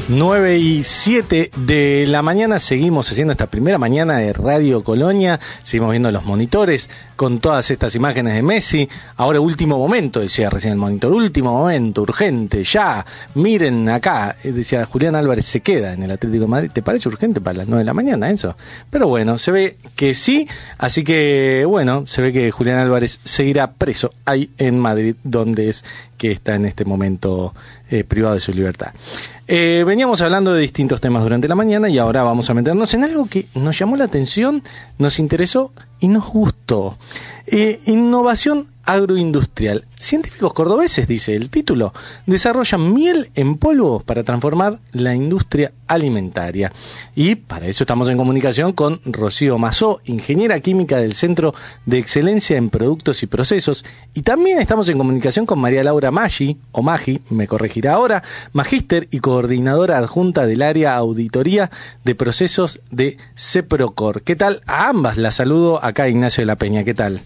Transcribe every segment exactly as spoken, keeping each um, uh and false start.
nueve y siete de la mañana, seguimos haciendo esta primera mañana de Radio Colonia, seguimos viendo los monitores con todas estas imágenes de Messi. Ahora último momento, decía recién el monitor, último momento, urgente, ya, miren acá, decía Julián Álvarez, se queda en el Atlético de Madrid. ¿Te parece urgente para las nueve de la mañana eso? Pero bueno, se ve que sí, así que bueno, se ve que Julián Álvarez seguirá preso ahí en Madrid, donde es que está en este momento eh, privado de su libertad. Eh, veníamos hablando de distintos temas durante la mañana y ahora vamos a meternos en algo que nos llamó la atención, nos interesó y nos gustó. Eh, innovación agroindustrial. Científicos cordobeses, dice el título, desarrollan miel en polvo para transformar la industria alimentaria. Y para eso estamos en comunicación con Rocío Mazó, ingeniera química del Centro de Excelencia en Productos y Procesos. Y también estamos en comunicación con María Laura Maggi, o Maggi, me corregirá ahora, magíster y coordinadora adjunta del área auditoría de procesos de CEPROCOR. ¿Qué tal? A ambas las saludo acá, Ignacio de la Peña. ¿Qué tal?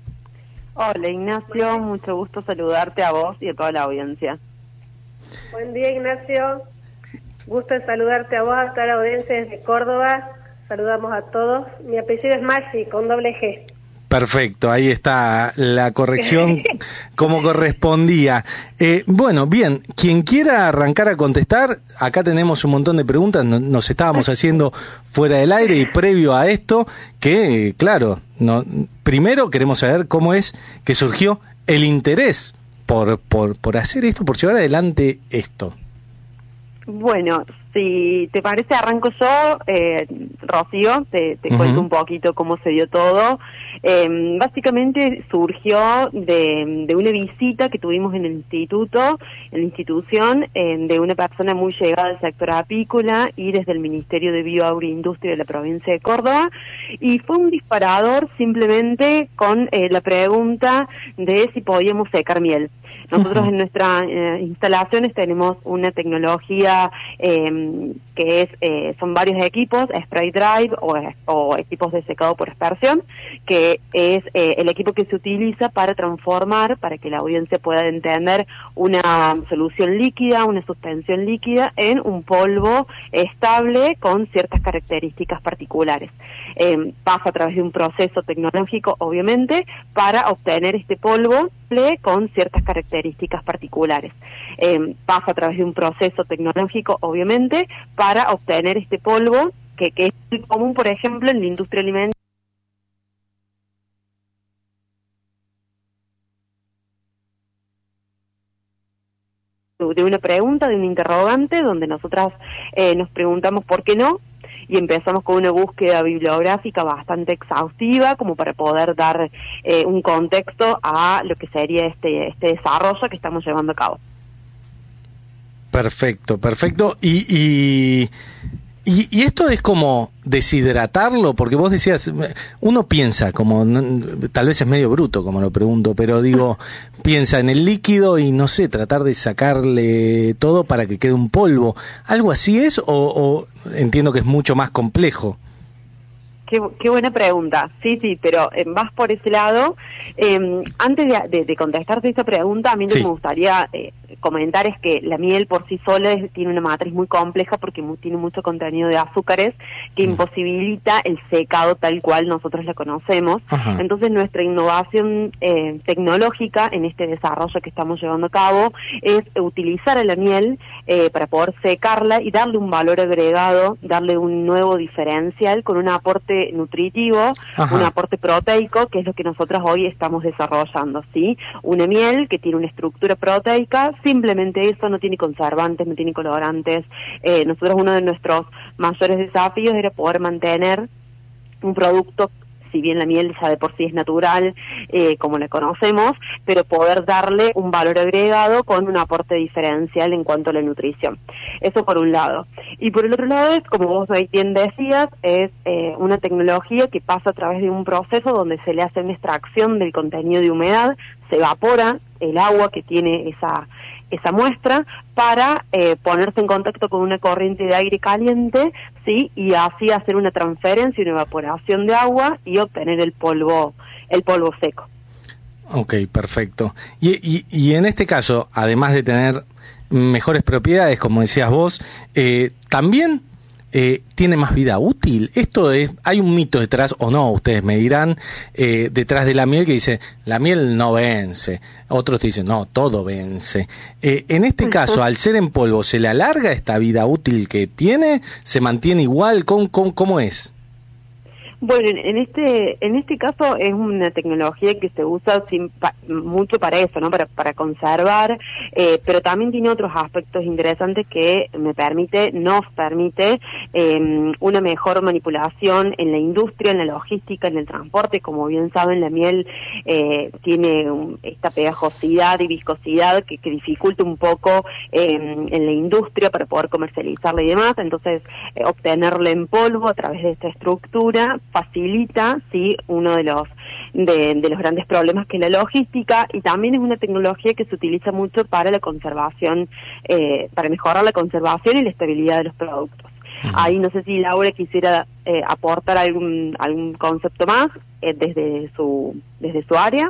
Hola Ignacio, mucho gusto saludarte a vos y a toda la audiencia. Buen día Ignacio, gusto en saludarte a vos, a toda la audiencia desde Córdoba, saludamos a todos. Mi apellido es Maggi, con doble G. Perfecto, ahí está la corrección como correspondía. Eh, bueno, bien, quien quiera arrancar a contestar, acá tenemos un montón de preguntas, nos estábamos haciendo fuera del aire y previo a esto, que claro, no, primero queremos saber cómo es que surgió el interés por, por, por hacer esto, por llevar adelante esto. Bueno, si te parece, arranco yo, eh, Rocío, te, te uh-huh. cuento un poquito cómo se dio todo. Eh, básicamente surgió de, de una visita que tuvimos en el instituto, en la institución, eh, de una persona muy llegada al sector apícola y desde el Ministerio de Bioagroindustria de la provincia de Córdoba, y fue un disparador simplemente con eh, la pregunta de si podíamos secar miel. Nosotros uh-huh. en nuestras eh, instalaciones tenemos una tecnología eh, que es eh, son varios equipos, spray drive o, o equipos de secado por aspersión, que es eh, el equipo que se utiliza para transformar, para que la audiencia pueda entender una solución líquida, una suspensión líquida en un polvo estable con ciertas características particulares. Eh, pasa a través de un proceso tecnológico, obviamente, para obtener este polvo con ciertas características particulares. Eh, pasa a través de un proceso tecnológico, obviamente, para obtener este polvo, que, que es muy común, por ejemplo, en la industria alimentaria. De una pregunta, de un interrogante, donde nosotras eh, nos preguntamos por qué no, y empezamos con una búsqueda bibliográfica bastante exhaustiva como para poder dar eh, un contexto a lo que sería este este desarrollo que estamos llevando a cabo. Perfecto, perfecto. Y, y, y, y esto es como deshidratarlo, porque vos decías, uno piensa, como tal vez es medio bruto como lo pregunto, pero digo, piensa en el líquido y no sé, tratar de sacarle todo para que quede un polvo. ¿Algo así es o, o entiendo que es mucho más complejo? Qué, qué buena pregunta, sí, sí, pero eh, vas por ese lado. Eh, antes de, de, de contestarte esa pregunta, a mí lo sí. que me gustaría eh, comentar es que la miel por sí sola es, tiene una matriz muy compleja porque mu, tiene mucho contenido de azúcares que mm. imposibilita el secado tal cual nosotros la conocemos. Ajá. Entonces nuestra innovación eh, tecnológica en este desarrollo que estamos llevando a cabo es utilizar a la miel eh, para poder secarla y darle un valor agregado, darle un nuevo diferencial con un aporte nutritivo, Ajá. un aporte proteico, que es lo que nosotros hoy estamos desarrollando, ¿sí? Una miel que tiene una estructura proteica, simplemente eso, no tiene conservantes, no tiene colorantes. Eh, nosotros uno de nuestros mayores desafíos era poder mantener un producto, si bien la miel ya de por sí es natural, eh, como la conocemos, pero poder darle un valor agregado con un aporte diferencial en cuanto a la nutrición. Eso por un lado. Y por el otro lado es, como vos bien decías, es eh, una tecnología que pasa a través de un proceso donde se le hace una extracción del contenido de humedad, se evapora el agua que tiene esa esa muestra para eh, ponerse en contacto con una corriente de aire caliente, sí, y así hacer una transferencia, una evaporación de agua y obtener el polvo, el polvo seco. Ok, perfecto. Y, y, y en este caso, además de tener mejores propiedades, como decías vos, eh, también eh, tiene más vida útil. Esto es, hay un mito detrás, o no, ustedes me dirán, eh, detrás de la miel que dice, la miel no vence. Otros te dicen, no, todo vence. Eh, en este caso, al ser en polvo, ¿se le alarga esta vida útil que tiene? ¿Se mantiene igual? ¿Cómo, cómo, cómo es? Bueno, en este en este caso es una tecnología que se usa sin, pa, mucho para eso, ¿no? Para para conservar, eh, pero también tiene otros aspectos interesantes que me permite, nos permite eh, una mejor manipulación en la industria, en la logística, en el transporte. Como bien saben, la miel eh, tiene un, esta pegajosidad y viscosidad que, que dificulta un poco eh, en la industria para poder comercializarla y demás. Entonces, eh, obtenerla en polvo a través de esta estructura facilita, sí, uno de los de, de los grandes problemas que es la logística, y también es una tecnología que se utiliza mucho para la conservación, eh, para mejorar la conservación y la estabilidad de los productos. Uh-huh. Ahí no sé si Laura quisiera eh, aportar algún algún concepto más eh, desde su desde su área.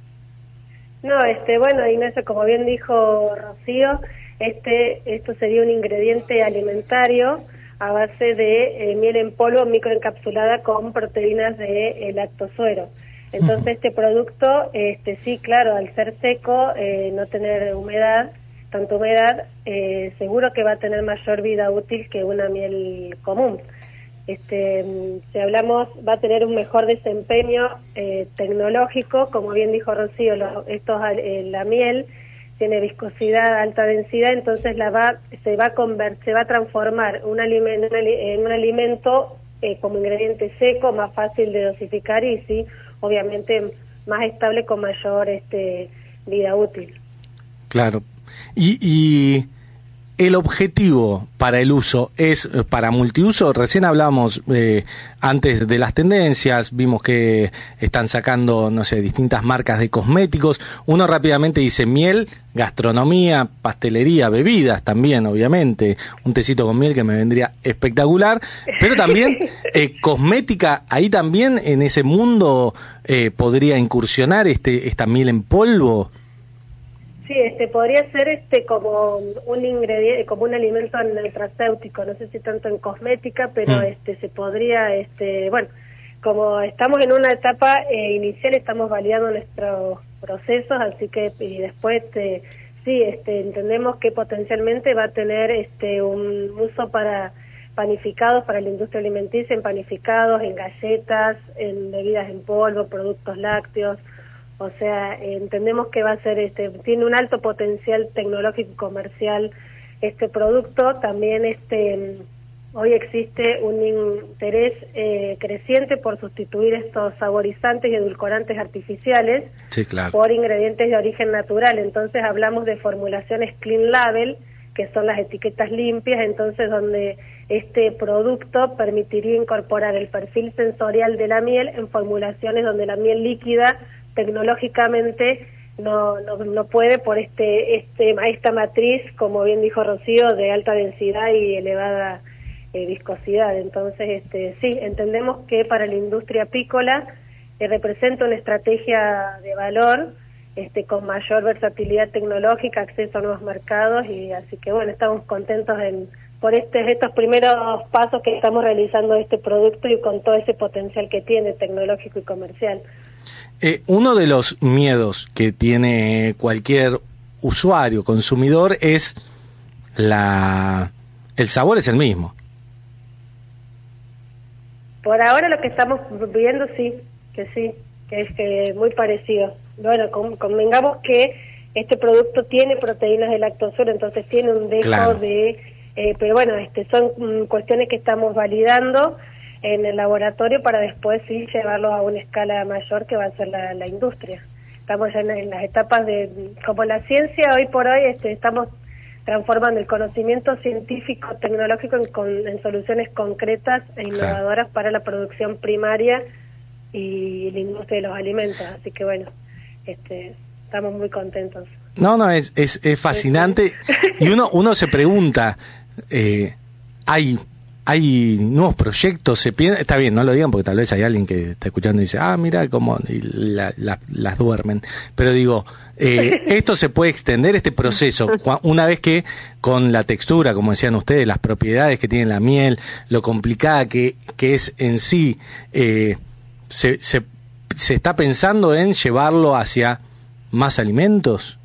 No, este, bueno, Ignacio, como bien dijo Rocío, este, esto sería un ingrediente alimentario a base de eh, miel en polvo microencapsulada con proteínas de eh, lactosuero. Entonces, uh-huh. este producto, este sí, claro, al ser seco, eh, no tener humedad, tanta humedad, eh, seguro que va a tener mayor vida útil que una miel común. Este, si hablamos, va a tener un mejor desempeño eh, tecnológico, como bien dijo Rocío, lo, estos, eh, la miel tiene viscosidad, alta densidad, entonces la va, se va a conver, se va a transformar un alimento, en un alimento eh, como ingrediente seco, más fácil de dosificar y sí, obviamente más estable con mayor este vida útil. Claro. Y, y el objetivo para el uso es para multiuso. Recién hablamos eh, antes de las tendencias, vimos que están sacando, no sé, distintas marcas de cosméticos. Uno rápidamente dice miel, gastronomía, pastelería, bebidas también, obviamente. Un tecito con miel que me vendría espectacular. Pero también eh, cosmética, ahí también en ese mundo eh, podría incursionar este esta miel en polvo. Sí, este podría ser este como un ingrediente, como un alimento nutracéutico, no sé si tanto en cosmética, pero mm. este se podría, este bueno, como estamos en una etapa eh, inicial, estamos validando nuestros procesos, así que y después este, sí, este entendemos que potencialmente va a tener este un uso para panificados, para la industria alimenticia, en panificados, en galletas, en bebidas en polvo, productos lácteos. O sea, eh, entendemos que va a ser, este, tiene un alto potencial tecnológico y comercial este producto. También este, hoy existe un interés eh, creciente por sustituir estos saborizantes y edulcorantes artificiales sí, claro. por ingredientes de origen natural. Entonces hablamos de formulaciones clean label, que son las etiquetas limpias, entonces donde este producto permitiría incorporar el perfil sensorial de la miel en formulaciones donde la miel líquida tecnológicamente no, no no puede por este este esta matriz, como bien dijo Rocío, de alta densidad y elevada eh, viscosidad. Entonces, este sí, entendemos que para la industria apícola eh, representa una estrategia de valor este con mayor versatilidad tecnológica, acceso a nuevos mercados, y así que bueno, estamos contentos en por este, estos primeros pasos que estamos realizando de este producto y con todo ese potencial que tiene tecnológico y comercial. Eh, uno de los miedos que tiene cualquier usuario, consumidor, es la el sabor es el mismo. Por ahora lo que estamos viendo sí, que sí, que es que muy parecido. Bueno, con, convengamos que este producto tiene proteínas de lactosuero, entonces tiene un dejo claro. de... Eh, pero bueno, este son mm, cuestiones que estamos validando en el laboratorio para después sí llevarlos a una escala mayor que va a ser la, la industria. Estamos ya en, en las etapas de, como la ciencia hoy por hoy, este, estamos transformando el conocimiento científico, tecnológico en, con, en soluciones concretas e innovadoras claro. para la producción primaria y la industria de los alimentos. Así que bueno, este, estamos muy contentos. No, no, es, es, es fascinante. Y uno, uno se pregunta, eh, hay hay nuevos proyectos, se piensa, está bien, no lo digan porque tal vez hay alguien que está escuchando y dice, ah, mira cómo y la, la, las duermen, pero digo, eh, esto se puede extender, este proceso, una vez que con la textura, como decían ustedes, las propiedades que tiene la miel, lo complicada que, que es en sí, eh, se, se, se está pensando en llevarlo hacia más alimentos.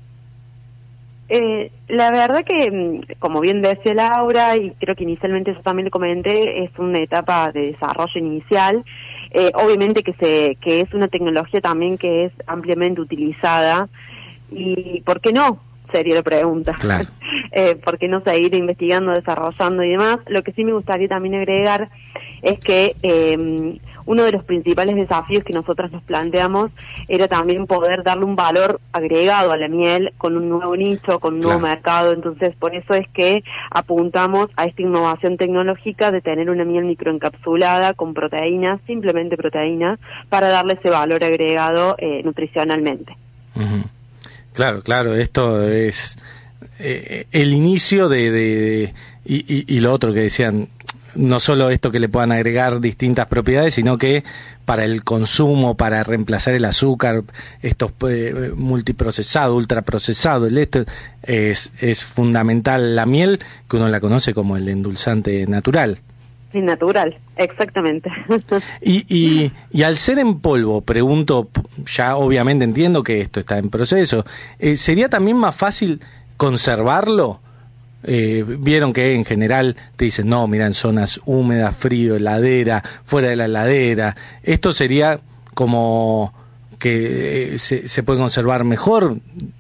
Eh, la verdad que, como bien decía Laura, y creo que inicialmente yo también le comenté, es una etapa de desarrollo inicial. Eh, obviamente que se que es una tecnología también que es ampliamente utilizada. ¿Y por qué no? Sería la pregunta. Claro. eh, ¿Por qué no seguir investigando, desarrollando y demás? Lo que sí me gustaría también agregar es que eh, uno de los principales desafíos que nosotros nos planteamos era también poder darle un valor agregado a la miel con un nuevo nicho, con un nuevo Claro. mercado. Entonces, por eso es que apuntamos a esta innovación tecnológica de tener una miel microencapsulada con proteínas, simplemente proteínas, para darle ese valor agregado eh, nutricionalmente. Uh-huh. Claro, claro, esto es eh, el inicio de, de, de y, y, y lo otro que decían, no solo esto que le puedan agregar distintas propiedades, sino que para el consumo, para reemplazar el azúcar, estos eh, multiprocesados, ultraprocesados, esto es, es fundamental la miel, que uno la conoce como el endulzante natural. Sí, natural, exactamente. Y, y, y al ser en polvo, pregunto, ya obviamente entiendo que esto está en proceso, eh, ¿sería también más fácil conservarlo? Eh, vieron que en general te dicen, no, mira, en zonas húmedas, frío, heladera, fuera de la heladera. ¿Esto sería como que eh, se, se puede conservar mejor?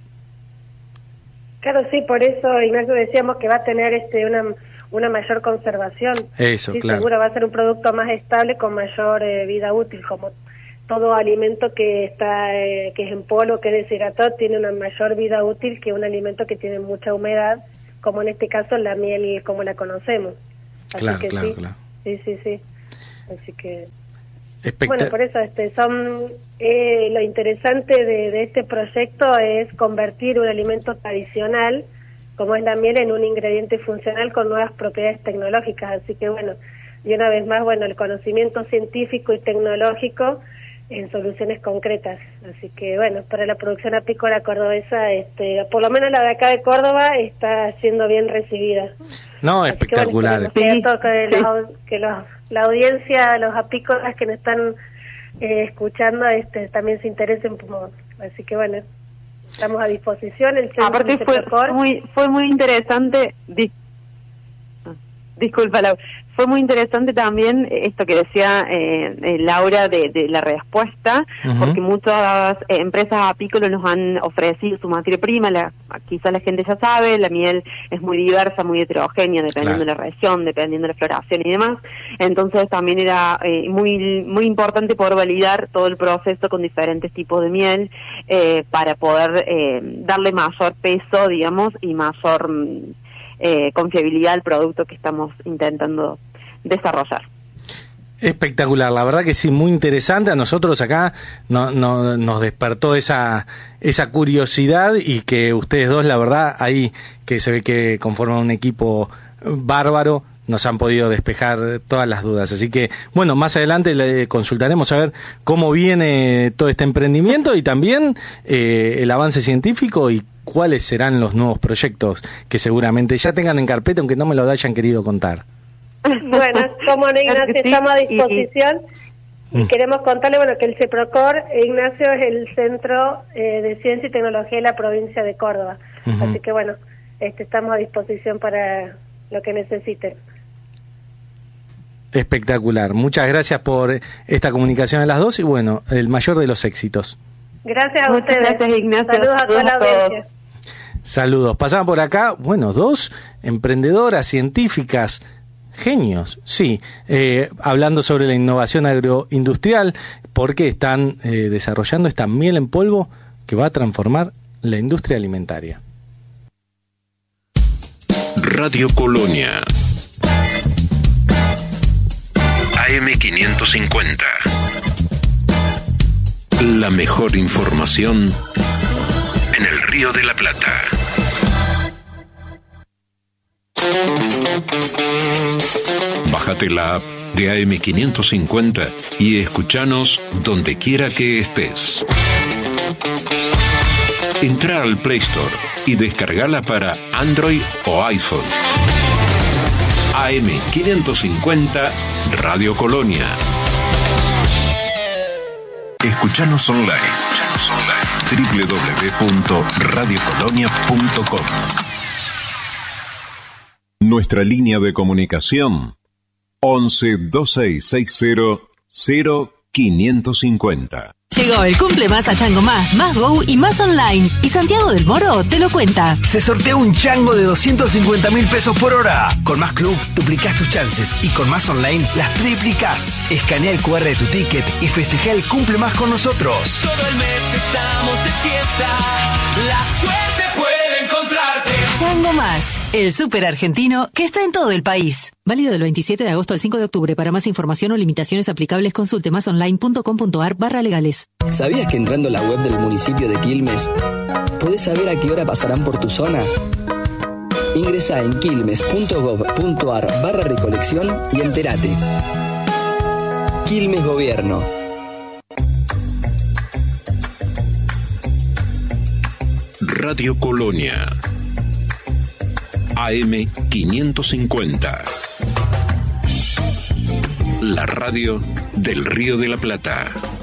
Claro, sí, por eso, Ignacio, decíamos que va a tener este una una mayor conservación. Eso, sí, claro. Seguro va a ser un producto más estable con mayor eh, vida útil, como todo alimento que está eh, que es en polvo, que es deshidratado, tiene una mayor vida útil que un alimento que tiene mucha humedad, como en este caso la miel como la conocemos. Así Claro, que claro, sí, claro. Sí, sí, sí. Así que... Especta- Bueno, por eso este son eh, lo interesante de, de este proyecto es convertir un alimento tradicional, como es la miel, en un ingrediente funcional con nuevas propiedades tecnológicas. Así que bueno, y una vez más, bueno, el conocimiento científico y tecnológico en soluciones concretas. Así que bueno, para la producción apícola cordobesa, este, por lo menos la de acá de Córdoba, está siendo bien recibida. No, Así espectacular. Que, bueno, esperemos que, que, Sí. los, que los, la audiencia, los apícolas que nos están eh, escuchando, este, también se interesen. Como, así que bueno, estamos a disposición. El centro Aparte fue, fue muy fue muy interesante. Dis, disculpa, Laura. Fue muy interesante también esto que decía eh, eh, Laura de, de la respuesta, Uh-huh. porque muchas eh, empresas apícolas nos han ofrecido su materia prima. La, quizá la gente ya sabe, la miel es muy diversa, muy heterogénea, dependiendo Claro. de la región, dependiendo de la floración y demás. Entonces también era eh, muy muy importante poder validar todo el proceso con diferentes tipos de miel eh, para poder eh, darle mayor peso, digamos, y mayor mm, eh, confiabilidad al producto que estamos intentando desarrollar. Espectacular, la verdad que sí, muy interesante. A nosotros acá no, no, nos despertó esa esa curiosidad, y que ustedes dos, la verdad, ahí que se ve que conforman un equipo bárbaro, nos han podido despejar todas las dudas. Así que, bueno, más adelante le consultaremos a ver cómo viene todo este emprendimiento, y también eh, el avance científico y cuáles serán los nuevos proyectos que seguramente ya tengan en carpeta, aunque no me lo hayan querido contar. Bueno, como no, Ignacio, Claro que sí. estamos a disposición. Y Mm. queremos contarle, bueno, que el CEPROCOR, Ignacio, es el Centro eh, de Ciencia y Tecnología de la provincia de Córdoba. Ujú. Así que, bueno, este, estamos a disposición para lo que necesiten. Espectacular. Muchas gracias por esta comunicación a las dos, y bueno, el mayor de los éxitos. Gracias a Muchas ustedes. gracias, Ignacio. Saludos a toda la Saludos a todos. audiencia. Saludos. Pasaban por acá, bueno, dos emprendedoras científicas, genios, sí, eh, hablando sobre la innovación agroindustrial, porque están eh, desarrollando esta miel en polvo que va a transformar la industria alimentaria. Radio Colonia A M quinientos cincuenta. La mejor información en el Río de la Plata. Bájate la app de A M quinientos cincuenta y escuchanos donde quiera que estés. Entra al Play Store y descargala para Android o iPhone. A M quinientos cincuenta Radio Colonia. Escuchanos online. Escuchanos online. doble u doble u doble u punto radio colonia punto com. Nuestra línea de comunicación once dos seis seis cero cero quinientos cincuenta. Llegó el cumple más a Chango Más, Más Go y Más Online. Y Santiago del Moro te lo cuenta. Se sortea un chango de doscientos cincuenta mil pesos por hora. Con Más Club duplicás tus chances y con Más Online las triplicás. Escanea el cu erre de tu ticket y festeja el cumple más con nosotros. Todo el mes estamos de fiesta. La suerte puede encontrarte. Chango Más, el súper argentino que está en todo el país. Válido del veintisiete de agosto al cinco de octubre. Para más información o limitaciones aplicables, consulte masonline.com.ar barra legales. ¿Sabías que entrando a la web del municipio de Quilmes podés saber a qué hora pasarán por tu zona? Ingresá en quilmes punto gob punto ar barra recolección y entérate. Quilmes Gobierno. Radio Colonia. A M quinientos cincuenta. La radio del Río de la Plata.